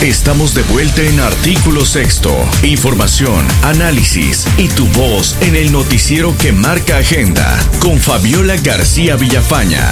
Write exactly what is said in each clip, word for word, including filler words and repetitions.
Estamos de vuelta en Artículo Sexto. Información, análisis y tu voz en el noticiero que marca agenda con Fabiola García Villafaña.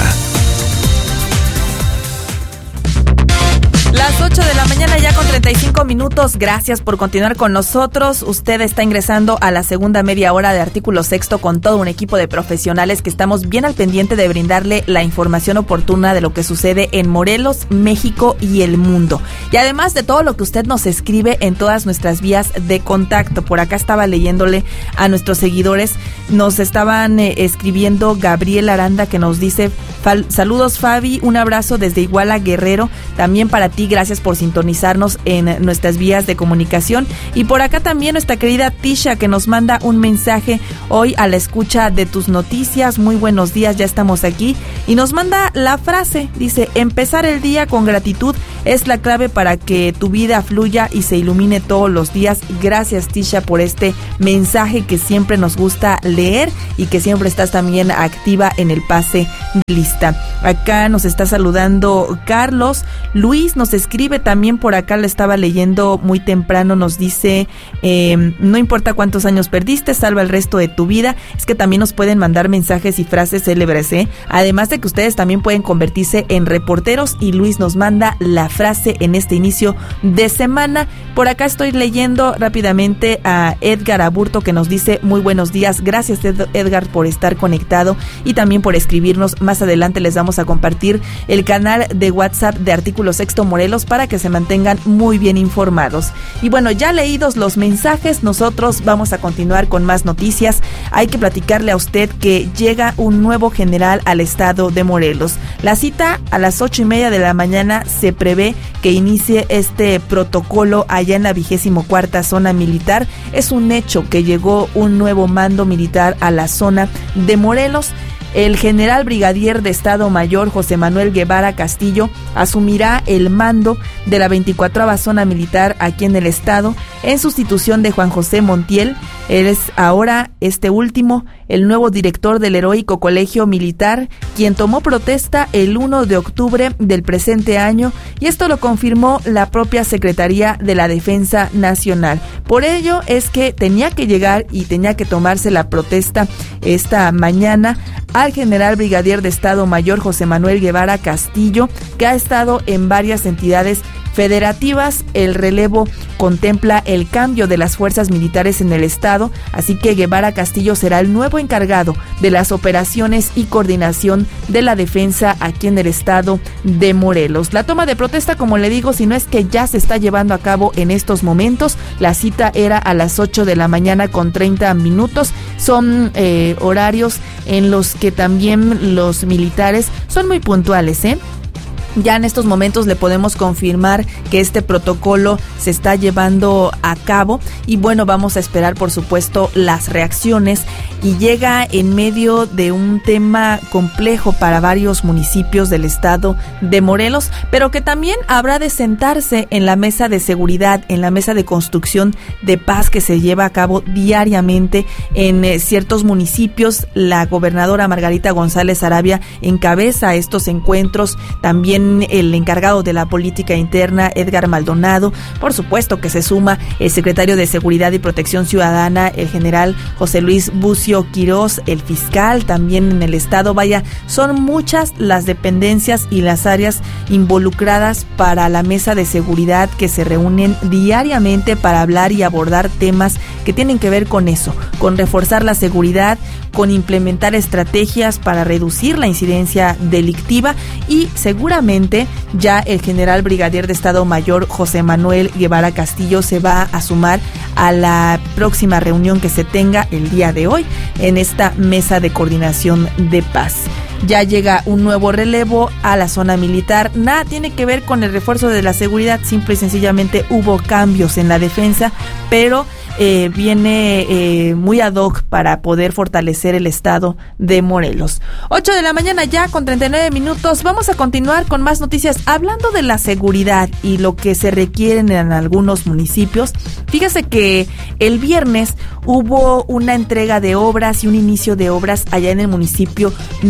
Las ocho de la mañana ya con treinta y cinco minutos. Gracias por continuar con nosotros. Usted está ingresando a la segunda media hora de Artículo Sexto con todo un equipo de profesionales que estamos bien al pendiente de brindarle la información oportuna de lo que sucede en Morelos, México y el mundo. Y además de todo lo que usted nos escribe en todas nuestras vías de contacto. Por acá estaba leyéndole a nuestros seguidores. Nos estaban eh, escribiendo Gabriel Aranda, que nos dice: saludos, Fabi, un abrazo desde Iguala, Guerrero. También para ti, gracias por sintonizarnos en nuestras vías de comunicación. Y por acá también nuestra querida Tisha, que nos manda un mensaje hoy a la escucha de tus noticias. Muy buenos días, ya estamos aquí. Y nos manda la frase, dice: empezar el día con gratitud es la clave para que tu vida fluya y se ilumine todos los días. Gracias, Tisha, por este mensaje que siempre nos gusta leer y que siempre estás también activa en el pase de lista. Acá nos está saludando Carlos. Luis nos escribe también por acá, le estaba leyendo muy temprano, nos dice: eh, no importa cuántos años perdiste, salva el resto de tu vida. Es que también nos pueden mandar mensajes y frases célebres, ¿eh? Además de que ustedes también pueden convertirse en reporteros, y Luis nos manda la frase en este inicio de semana. Por acá estoy leyendo rápidamente a Edgar Aburto, que nos dice: muy buenos días, gracias Ed- Edgar por estar conectado y también por escribirnos. Más adelante les vamos a compartir el canal de WhatsApp de Artículo Sexto Morelos para que se mantengan muy bien informados. Y bueno, ya leídos los mensajes, nosotros vamos a continuar con más noticias. Hay que platicarle a usted que llega un nuevo general al estado de Morelos. La cita a las ocho y media de la mañana se prevé que inicie este protocolo allá en la vigésimo cuarta zona militar. Es un hecho que llegó un nuevo mando militar a la zona de Morelos. El general brigadier de Estado Mayor José Manuel Guevara Castillo asumirá el mando de la veinticuatrava zona militar aquí en el estado en sustitución de Juan José Montiel. Él es ahora este último el nuevo director del heroico colegio militar, quien tomó protesta el primero de octubre del presente año, y esto lo confirmó la propia Secretaría de la Defensa Nacional. Por ello es que tenía que llegar y tenía que tomarse la protesta esta mañana al general brigadier de Estado Mayor José Manuel Guevara Castillo, que ha estado en varias entidades federativas. El relevo contempla el cambio de las fuerzas militares en el estado, así que Guevara Castillo será el nuevo encargado de las operaciones y coordinación de la defensa aquí en el estado de Morelos. La toma de protesta, como le digo, si no es que ya se está llevando a cabo en estos momentos. La cita era a las ocho de la mañana con treinta minutos. Son eh, horarios en los que también los militares son muy puntuales, ¿eh? Ya en estos momentos le podemos confirmar que este protocolo se está llevando a cabo, y bueno, vamos a esperar por supuesto las reacciones, y llega en medio de un tema complejo para varios municipios del estado de Morelos, pero que también habrá de sentarse en la mesa de seguridad, en la mesa de construcción de paz que se lleva a cabo diariamente en eh, ciertos municipios. La gobernadora Margarita González Arabia encabeza estos encuentros, también el encargado de la política interna, Edgar Maldonado. Por supuesto que se suma el secretario de Seguridad y Protección Ciudadana, el general José Luis Bucio Quirós, el fiscal también en el estado. Vaya, son muchas las dependencias y las áreas involucradas para la mesa de seguridad que se reúnen diariamente para hablar y abordar temas que tienen que ver con eso, con reforzar la seguridad, con implementar estrategias para reducir la incidencia delictiva, y seguramente ya el general brigadier de Estado Mayor José Manuel Guevara Castillo se va a sumar a la próxima reunión que se tenga el día de hoy en esta mesa de coordinación de paz. Ya llega un nuevo relevo a la zona militar. Nada tiene que ver con el refuerzo de la seguridad, simple y sencillamente hubo cambios en la defensa, pero eh, viene eh, muy ad hoc para poder fortalecer el estado de Morelos. ocho de la mañana ya con treinta y nueve minutos. Vamos a continuar con más noticias hablando de la seguridad y lo que se requieren en algunos municipios. Fíjese que el viernes hubo una entrega de obras y un inicio de obras allá en el municipio de Jiutepec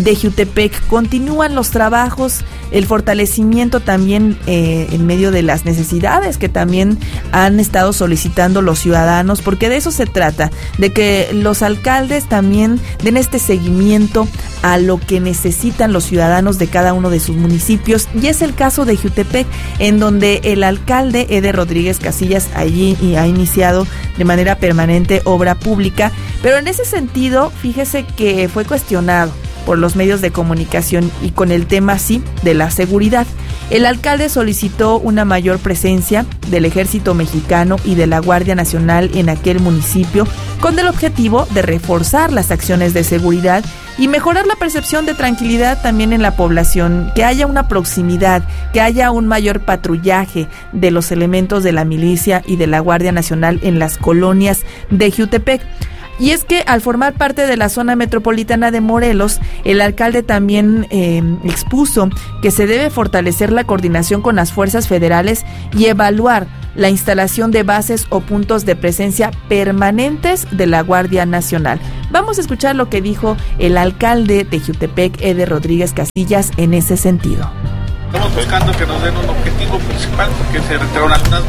Jutepec. Continúan los trabajos, el fortalecimiento también eh, en medio de las necesidades que también han estado solicitando los ciudadanos, porque de eso se trata, de que los alcaldes también den este seguimiento a lo que necesitan los ciudadanos de cada uno de sus municipios, y es el caso de Jutepec, en donde el alcalde Eder Rodríguez Casillas allí ha iniciado de manera permanente obra pública, pero en ese sentido, fíjese que fue cuestionado por los medios de comunicación y con el tema, sí, de la seguridad. El alcalde solicitó una mayor presencia del Ejército Mexicano y de la Guardia Nacional en aquel municipio, con el objetivo de reforzar las acciones de seguridad y mejorar la percepción de tranquilidad también en la población, que haya una proximidad, que haya un mayor patrullaje de los elementos de la milicia y de la Guardia Nacional en las colonias de Jutepec. Y es que al formar parte de la zona metropolitana de Morelos, el alcalde también eh, expuso que se debe fortalecer la coordinación con las fuerzas federales y evaluar la instalación de bases o puntos de presencia permanentes de la Guardia Nacional. Vamos a escuchar lo que dijo el alcalde de Jutepec, Eder Rodríguez Casillas, en ese sentido. Estamos buscando que nos den un objetivo principal, porque se retiraron algunas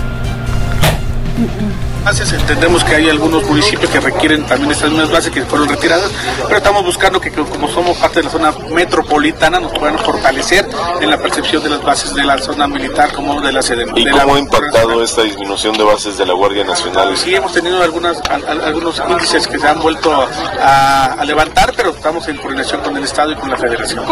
bases. Entendemos que hay algunos municipios que requieren también estas mismas bases que fueron retiradas, pero estamos buscando que, como somos parte de la zona metropolitana, nos puedan fortalecer en la percepción de las bases de la zona militar como de la sede. ¿Y de cómo la, ha impactado esta disminución de bases de la Guardia Nacional? Sí, hemos tenido algunas, a, a, algunos índices que se han vuelto a, a levantar, pero estamos en coordinación con el Estado y con la Federación.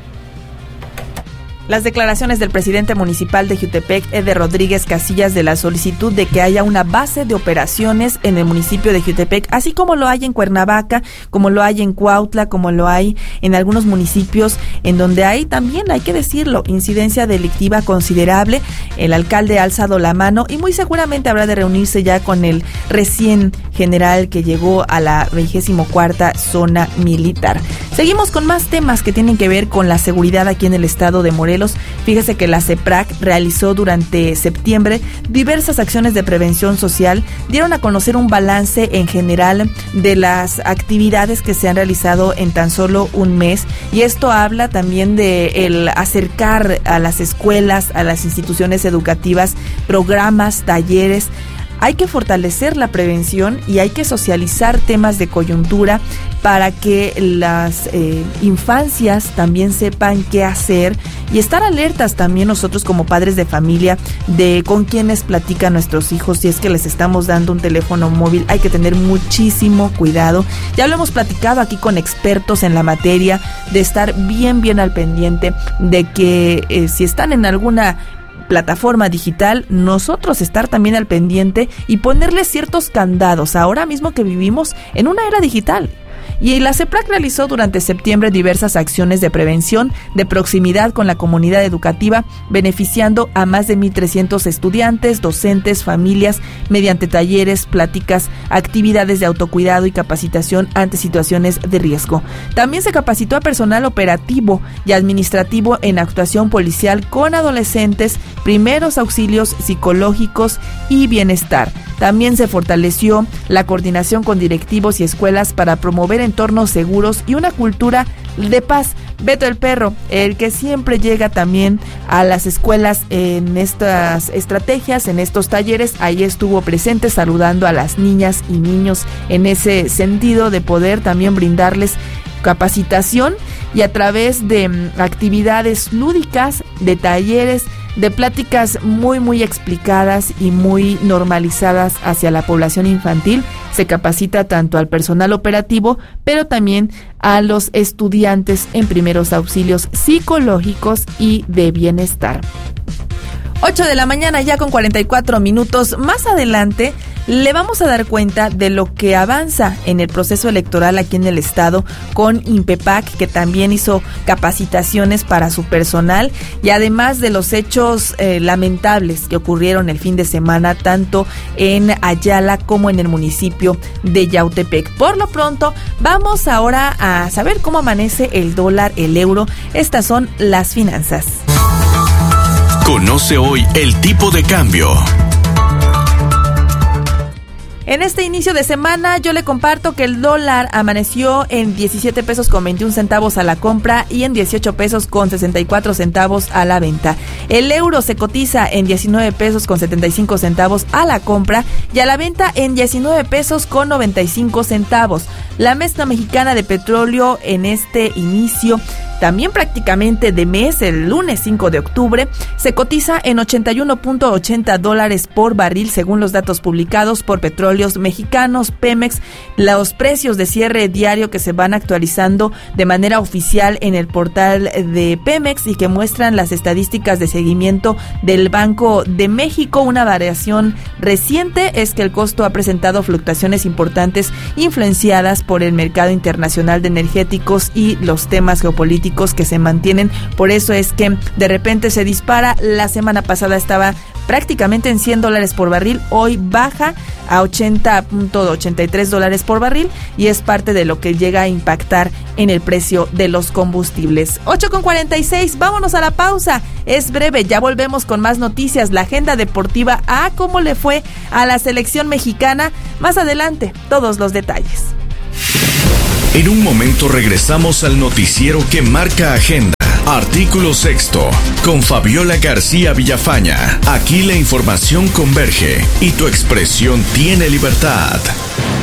Las declaraciones del presidente municipal de Jutepec, Eder Rodríguez Casillas, de la solicitud de que haya una base de operaciones en el municipio de Jutepec, así como lo hay en Cuernavaca, como lo hay en Cuautla, como lo hay en algunos municipios en donde hay también, hay que decirlo, incidencia delictiva considerable. El alcalde ha alzado la mano y muy seguramente habrá de reunirse ya con el recién general que llegó a la vigésimo cuarta zona militar. Seguimos con más temas que tienen que ver con la seguridad aquí en el estado de Morelos. Fíjese que la CEPRAC realizó durante septiembre diversas acciones de prevención social, dieron a conocer un balance en general de las actividades que se han realizado en tan solo un mes, y esto habla también de el acercar a las escuelas, a las instituciones educativas, programas, talleres. Hay que fortalecer la prevención y hay que socializar temas de coyuntura para que las eh, infancias también sepan qué hacer y estar alertas también nosotros como padres de familia de con quiénes platican nuestros hijos. Si es que les estamos dando un teléfono móvil, hay que tener muchísimo cuidado. Ya lo hemos platicado aquí con expertos en la materia, de estar bien, bien al pendiente de que eh, si están en alguna plataforma digital, nosotros estar también al pendiente y ponerle ciertos candados ahora mismo que vivimos en una era digital. Y la CEPRAC realizó durante septiembre diversas acciones de prevención de proximidad con la comunidad educativa, beneficiando a más de mil trescientos estudiantes, docentes, familias, mediante talleres, pláticas, actividades de autocuidado y capacitación ante situaciones de riesgo. También se capacitó a personal operativo y administrativo en actuación policial con adolescentes, primeros auxilios psicológicos y bienestar. También se fortaleció la coordinación con directivos y escuelas para promover entornos seguros y una cultura de paz. Beto el Perro, el que siempre llega también a las escuelas en estas estrategias, en estos talleres, ahí estuvo presente saludando a las niñas y niños en ese sentido de poder también brindarles capacitación y a través de um, actividades lúdicas, de talleres, de pláticas muy muy explicadas y muy normalizadas hacia la población infantil. Se capacita tanto al personal operativo, pero también a los estudiantes en primeros auxilios psicológicos y de bienestar. ocho de la mañana ya con cuarenta y cuatro minutos. Más adelante le vamos a dar cuenta de lo que avanza en el proceso electoral aquí en el estado con INPEPAC, que también hizo capacitaciones para su personal, y además de los hechos eh, lamentables que ocurrieron el fin de semana tanto en Ayala como en el municipio de Yautepec. Por lo pronto vamos ahora a saber cómo amanece el dólar, el euro. Estas son las finanzas. Conoce hoy el tipo de cambio. En este inicio de semana yo le comparto que el dólar amaneció en diecisiete pesos con veintiún centavos a la compra y en dieciocho pesos con sesenta y cuatro centavos a la venta. El euro se cotiza en diecinueve pesos con setenta y cinco centavos a la compra y a la venta en diecinueve pesos con noventa y cinco centavos. La mezcla mexicana de petróleo en este inicio también prácticamente de mes, el lunes cinco de octubre, se cotiza en ochenta y uno punto ochenta dólares por barril según los datos publicados por Petróleos Mexicanos, Pemex. Los precios de cierre diario que se van actualizando de manera oficial en el portal de Pemex y que muestran las estadísticas de seguimiento del Banco de México. Una variación reciente es que el costo ha presentado fluctuaciones importantes influenciadas por el mercado internacional de energéticos y los temas geopolíticos que se mantienen. Por eso es que de repente se dispara. La semana pasada estaba prácticamente en cien dólares por barril, hoy baja a ochenta punto ochenta y tres dólares por barril y es parte de lo que llega a impactar en el precio de los combustibles. ocho con cuarenta y seis, vámonos a la pausa, es breve, ya volvemos con más noticias, la agenda deportiva, a cómo le fue a la selección mexicana, más adelante todos los detalles. En un momento regresamos al noticiero que marca agenda. Artículo sexto, con Fabiola García Villafaña. Aquí la información converge y tu expresión tiene libertad.